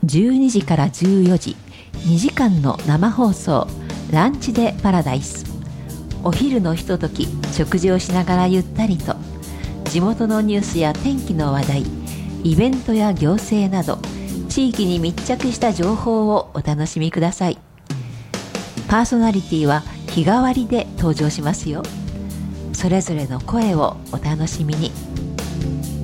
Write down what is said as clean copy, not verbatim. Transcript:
12時から14時、2時間の生放送、ランチでパラダイス。お昼のひととき、食事をしながらゆったりと、地元のニュースや天気の話題、イベントや行政など、地域に密着した情報をお楽しみください。パーソナリティは日替わりで登場しますよ。それぞれの声をお楽しみに。